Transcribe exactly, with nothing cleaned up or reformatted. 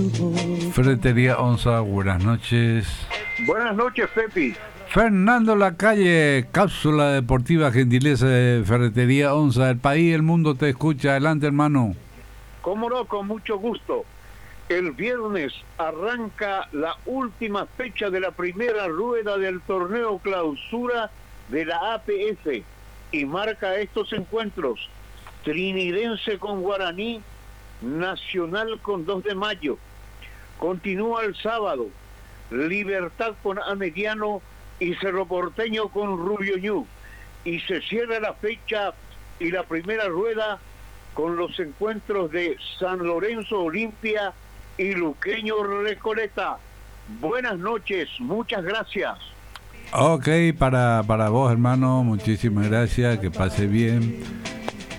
Ferretería Onza, buenas noches. Buenas noches, Pepi. Fernando Lacalle, cápsula deportiva, gentileza de Ferretería Onza. El país, el mundo te escucha. Adelante, hermano. Cómo no, con mucho gusto. El viernes arranca la última fecha de la primera rueda del torneo clausura de la A P F y marca estos encuentros: Trinidense con Guaraní, Nacional con dos de mayo. Continúa el sábado, Libertad con Amediano y Cerro Porteño con Rubio Ñu. Y se cierra la fecha y la primera rueda con los encuentros de San Lorenzo Olimpia y Luqueño Recoleta. Buenas noches, muchas gracias. Ok, para, para vos, hermano, muchísimas gracias, que pase bien.